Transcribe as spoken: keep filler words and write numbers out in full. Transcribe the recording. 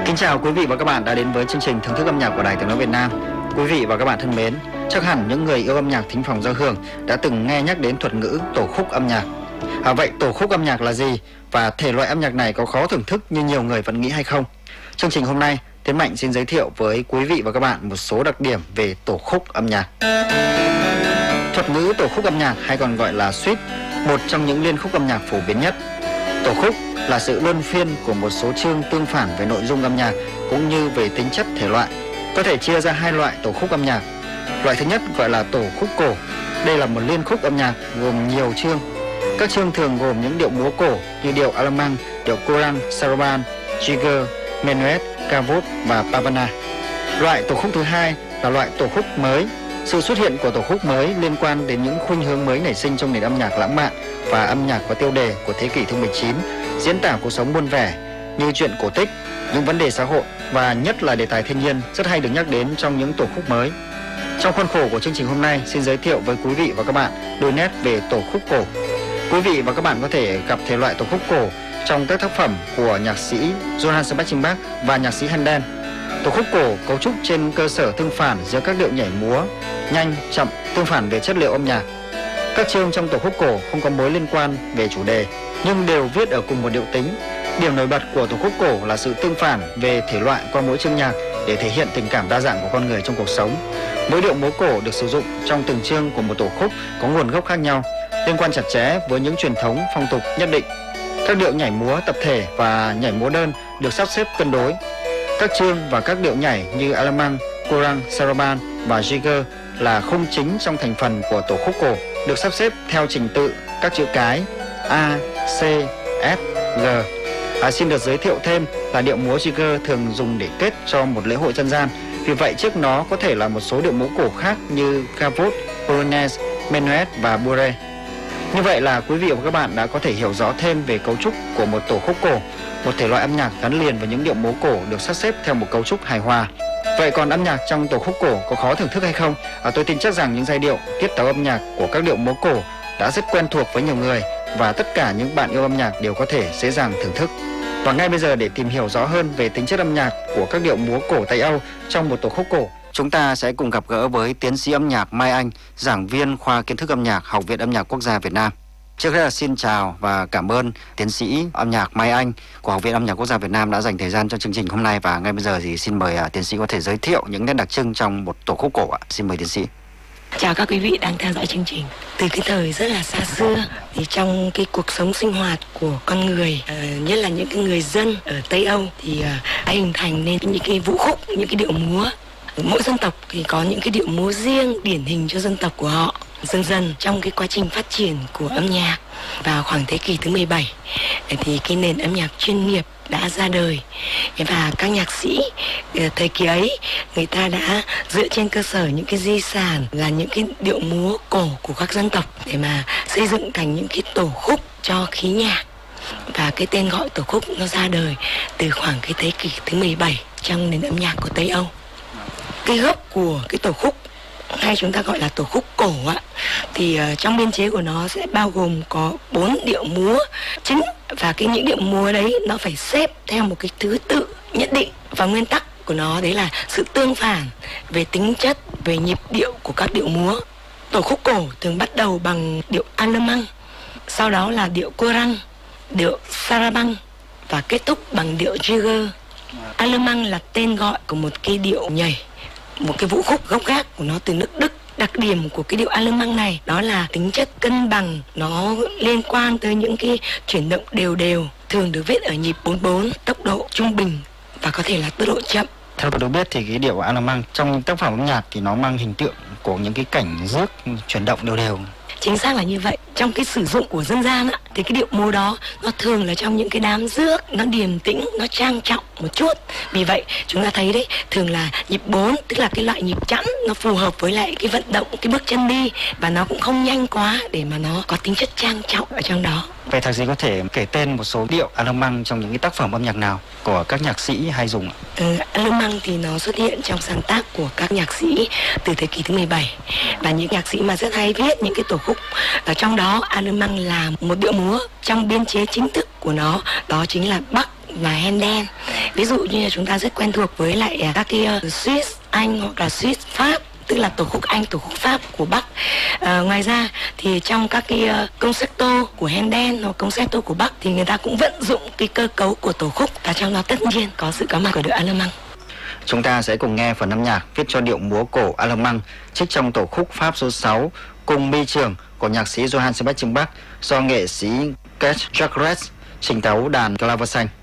Kính chào quý vị và các bạn đã đến với chương trình Thưởng thức âm nhạc của Đài Tiếng nói Việt Nam. Quý vị và các bạn thân mến, chắc hẳn những người yêu âm nhạc thính phòng giao hưởng đã từng nghe nhắc đến thuật ngữ tổ khúc âm nhạc. À, vậy tổ khúc âm nhạc là gì và thể loại âm nhạc này có khó thưởng thức như nhiều người vẫn nghĩ hay không? Chương trình hôm nay, Tiến Mạnh xin giới thiệu với quý vị và các bạn một số đặc điểm về tổ khúc âm nhạc. Thuật ngữ tổ khúc âm nhạc hay còn gọi là suite, một trong những liên khúc âm nhạc phổ biến nhất. Tổ khúc là sự luân phiên của một số chương tương phản về nội dung âm nhạc cũng như về tính chất thể loại. Có thể chia ra hai loại tổ khúc âm nhạc. Loại thứ nhất gọi là tổ khúc cổ. Đây là một liên khúc âm nhạc gồm nhiều chương. Các chương thường gồm những điệu múa cổ như điệu alemang, điệu coran, saraban, jigger, menuet, gavotte và pavana. Loại tổ khúc thứ hai là loại tổ khúc mới. Sự xuất hiện của tổ khúc mới liên quan đến những khuynh hướng mới nảy sinh trong nền âm nhạc lãng mạn và âm nhạc có tiêu đề của thế kỷ thứ mười chín, diễn tả cuộc sống muôn vẻ như chuyện cổ tích, những vấn đề xã hội và nhất là đề tài thiên nhiên rất hay được nhắc đến trong những tổ khúc mới. Trong khuôn khổ của chương trình hôm nay, xin giới thiệu với quý vị và các bạn đôi nét về tổ khúc cổ. Quý vị và các bạn có thể gặp thể loại tổ khúc cổ trong các tác phẩm của nhạc sĩ Johann Sebastian Bach và nhạc sĩ Handel. Tổ khúc cổ cấu trúc trên cơ sở tương phản giữa các điệu nhảy múa nhanh, chậm, tương phản về chất liệu âm nhạc. Các chương trong tổ khúc cổ không có mối liên quan về chủ đề nhưng đều viết ở cùng một điệu tính. Điểm nổi bật của tổ khúc cổ là sự tương phản về thể loại qua mỗi chương nhạc để thể hiện tình cảm đa dạng của con người trong cuộc sống. Mỗi điệu múa cổ được sử dụng trong từng chương của một tổ khúc có nguồn gốc khác nhau, liên quan chặt chẽ với những truyền thống phong tục nhất định. Các điệu nhảy múa tập thể và nhảy múa đơn được sắp xếp cân đối. Các chương và các điệu nhảy như alemang, coran, saraban và jigger là khung chính trong thành phần của tổ khúc cổ, được sắp xếp theo trình tự các chữ cái A, C, S, G. À, xin được giới thiệu thêm là điệu múa jigger thường dùng để kết cho một lễ hội dân gian. Vì vậy trước nó có thể là một số điệu múa cổ khác như gavotte, polonaise, menuet và bourrée. Như vậy là quý vị và các bạn đã có thể hiểu rõ thêm về cấu trúc của một tổ khúc cổ, một thể loại âm nhạc gắn liền với những điệu múa cổ được sắp xếp theo một cấu trúc hài hòa. Vậy còn âm nhạc trong tổ khúc cổ có khó thưởng thức hay không? À, tôi tin chắc rằng những giai điệu, tiết tấu âm nhạc của các điệu múa cổ đã rất quen thuộc với nhiều người và tất cả những bạn yêu âm nhạc đều có thể dễ dàng thưởng thức. Và ngay bây giờ để tìm hiểu rõ hơn về tính chất âm nhạc của các điệu múa cổ Tây Âu trong một tổ khúc cổ, chúng ta sẽ cùng gặp gỡ với tiến sĩ âm nhạc Mai Anh, giảng viên khoa kiến thức âm nhạc Học viện Âm nhạc Quốc gia Việt Nam. Trước hết là xin chào và cảm ơn tiến sĩ âm nhạc Mai Anh của Học viện Âm nhạc Quốc gia Việt Nam đã dành thời gian cho chương trình hôm nay, và ngay bây giờ thì xin mời uh, tiến sĩ có thể giới thiệu những nét đặc trưng trong một tổ khúc cổ ạ. Xin mời tiến sĩ. Chào các quý vị đang theo dõi chương trình. Từ cái thời rất là xa xưa thì trong cái cuộc sống sinh hoạt của con người, uh, nhất là những cái người dân ở Tây Âu thì uh, đã hình thành nên những cái vũ khúc, những cái điệu múa. Mỗi dân tộc thì có những cái điệu múa riêng điển hình cho dân tộc của họ. Dần dần trong cái quá trình phát triển của âm nhạc vào khoảng thế kỷ thứ mười bảy thì cái nền âm nhạc chuyên nghiệp đã ra đời, và các nhạc sĩ thời kỳ ấy người ta đã dựa trên cơ sở những cái di sản là những cái điệu múa cổ của các dân tộc để mà xây dựng thành những cái tổ khúc cho khí nhạc. Và cái tên gọi tổ khúc nó ra đời từ khoảng cái thế kỷ thứ mười bảy trong nền âm nhạc của Tây Âu. Cái gốc của cái tổ khúc hay chúng ta gọi là tổ khúc cổ ạ, thì uh, trong biên chế của nó sẽ bao gồm có bốn điệu múa chính, và cái những điệu múa đấy nó phải xếp theo một cái thứ tự nhất định, và nguyên tắc của nó đấy là sự tương phản về tính chất, về nhịp điệu của các điệu múa. Tổ khúc cổ thường bắt đầu bằng điệu alemang, sau đó là điệu coran, điệu sarabang và kết thúc bằng điệu jigger. Alemang là tên gọi của một cái điệu nhảy, một cái vũ khúc gốc gác của nó từ nước Đức. Đặc điểm của cái điệu alemang này đó là tính chất cân bằng, nó liên quan tới những cái chuyển động đều đều, thường được viết ở nhịp bốn bốn, tốc độ trung bình và có thể là tốc độ chậm. Theo tôi được biết thì cái điệu alemang trong tác phẩm âm nhạc thì nó mang hình tượng của những cái cảnh rước chuyển động đều đều. Chính xác là như vậy. Trong cái sử dụng của dân gian á, thì cái điệu múa đó nó thường là trong những cái đám rước, nó điềm tĩnh, nó trang trọng một chút. Vì vậy chúng ta thấy đấy, thường là nhịp bốn, tức là cái loại nhịp chẵn, nó phù hợp với lại cái vận động, cái bước chân đi, và nó cũng không nhanh quá để mà nó có tính chất trang trọng ở trong đó. Vậy thạc sĩ có thể kể tên một số điệu alemang trong những cái tác phẩm âm nhạc nào của các nhạc sĩ hay dùng ạ? Ừ, alemang thì nó xuất hiện trong sáng tác của các nhạc sĩ từ thế kỷ thứ mười bảy, và những nhạc sĩ mà rất hay viết những cái tổ khúc. Ở trong đó alemang là một điệu múa trong biên chế chính thức của nó, đó chính là Bach và Handel. Ví dụ như là chúng ta rất quen thuộc với lại à, các cái uh, Swiss Anh hoặc là Swiss Pháp, tức là tổ khúc Anh, tổ khúc Pháp của Bắc. À, ngoài ra thì trong các cái uh, concerto của Handel hoặc concerto của Bắc thì người ta cũng vận dụng cái cơ cấu của tổ khúc, và trong đó tất nhiên có sự có mặt của đội Allemand. Chúng ta sẽ cùng nghe phần âm nhạc viết cho điệu múa cổ Allemand trích trong tổ khúc Pháp số sáu Cung Mi Trường của nhạc sĩ Johann Sebastian Bach do nghệ sĩ Gert Jacques trình tấu đàn clavecin.